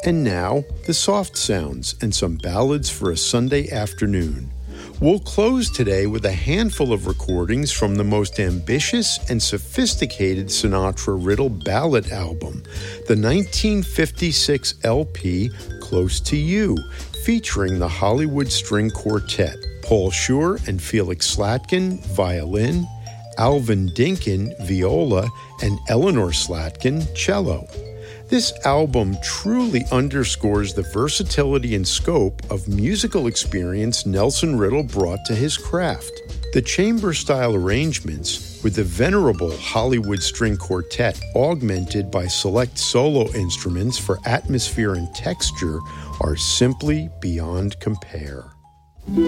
And now, the soft sounds and some ballads for a Sunday afternoon. We'll close today with a handful of recordings from the most ambitious and sophisticated Sinatra-Riddle ballad album, the 1956 LP Close to You, featuring the Hollywood String Quartet, Paul Schur and Felix Slatkin, violin, Alvin Dinkin, viola, and Eleanor Slatkin, cello. This album truly underscores the versatility and scope of musical experience Nelson Riddle brought to his craft. The chamber-style arrangements, with the venerable Hollywood String Quartet augmented by select solo instruments for atmosphere and texture, are simply beyond compare.